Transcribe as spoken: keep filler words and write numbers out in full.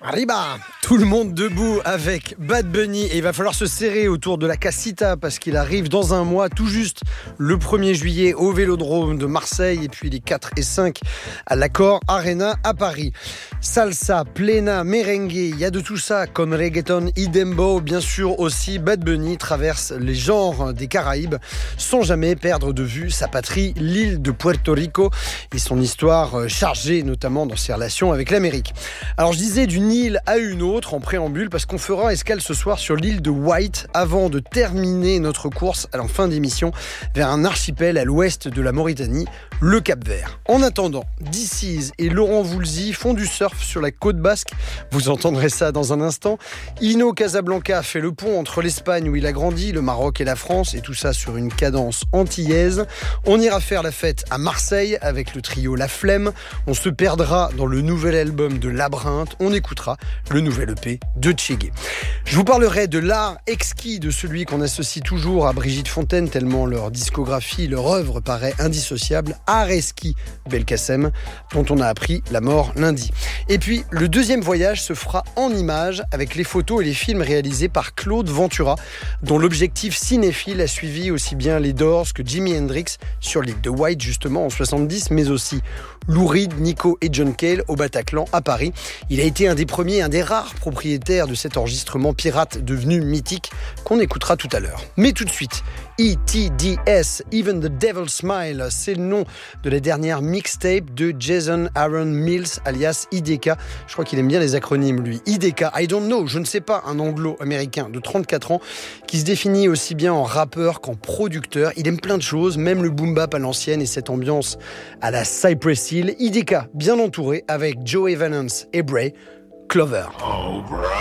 Arriba! Tout le monde debout avec Bad Bunny et il va falloir se serrer autour de la Casita parce qu'il arrive dans un mois tout juste le premier juillet au Vélodrome de Marseille et puis les quatre et cinq à l'Accor Arena à Paris. Salsa, plena, merengue, il y a de tout ça comme reggaeton y dembow, bien sûr aussi Bad Bunny traverse les genres des Caraïbes sans jamais perdre de vue sa patrie, l'île de Puerto Rico et son histoire chargée notamment dans ses relations avec l'Amérique. Alors je disais d'une île à une autre en préambule parce qu'on fera escale ce soir sur l'île de White avant de terminer notre course à la fin d'émission vers un archipel à l'ouest de la Mauritanie, le Cap-Vert. En attendant, D C et Laurent Voulzy font du surf sur la côte basque. Vous entendrez ça dans un instant. Ino Casablanca fait le pont entre l'Espagne où il a grandi, le Maroc et la France et tout ça sur une cadence antillaise. On ira faire la fête à Marseille avec le trio La Flemme. On se perdra dans le nouvel album de Labyrinthe. On écoutera le nouvel E P de Tchégué. Je vous parlerai de l'art exquis de celui qu'on associe toujours à Brigitte Fontaine tellement leur discographie, leur œuvre paraît indissociable. Areski Belkacem, dont on a appris la mort lundi. Et puis, le deuxième voyage se fera en images avec les photos et les films réalisés par Claude Ventura, dont l'objectif cinéphile a suivi aussi bien les Doors que Jimi Hendrix sur l'île de White justement en soixante-dix, mais aussi Lou Reed, Nico et John Cale au Bataclan à Paris. Il a été un des premiers, un des rares propriétaires de cet enregistrement pirate devenu mythique qu'on écoutera tout à l'heure. Mais tout de suite, E T D S, Even the Devil Smile, c'est le nom de la dernière mixtape de Jason Aaron Mills, alias I D K. Je crois qu'il aime bien les acronymes, lui. I D K, I don't know, je ne sais pas, un anglo-américain de trente-quatre ans qui se définit aussi bien en rappeur qu'en producteur. Il aime plein de choses, même le boom-bap à l'ancienne et cette ambiance à la Cypress Hill. I D K, bien entouré avec Joey Valence et Bray, Clover. Oh,